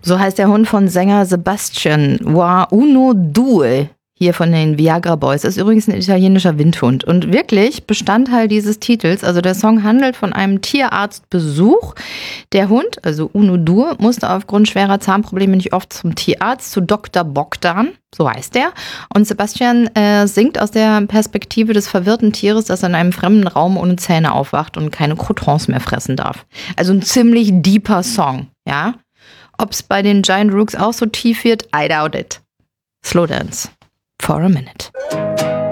So heißt der Hund von Sänger Sebastian. Wa uno due. Hier von den Viagra Boys. Ist übrigens ein italienischer Windhund. Und wirklich Bestandteil dieses Titels, also der Song handelt von einem Tierarztbesuch. Der Hund, also Uno Due, musste aufgrund schwerer Zahnprobleme nicht oft zum Tierarzt, zu Dr. Bogdan, so heißt der. Und Sebastian singt aus der Perspektive des verwirrten Tieres, das in einem fremden Raum ohne Zähne aufwacht und keine Croutons mehr fressen darf. Also ein ziemlich deeper Song, ja. Ob es bei den Giant Rooks auch so tief wird, I doubt it. Slow Dance. For a minute.